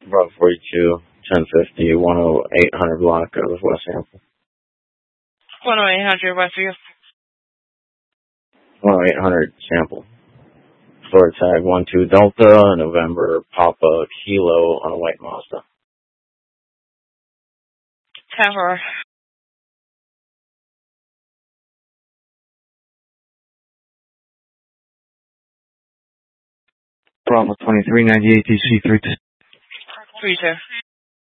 Bravo 42, 1050, 10800 block of West Hampton. 10800 Westview. 10800 sample. Florida tag 12 Delta, November Papa Kilo on a white Mazda. 10-4. Bravo 23, 98 DC 32. 32.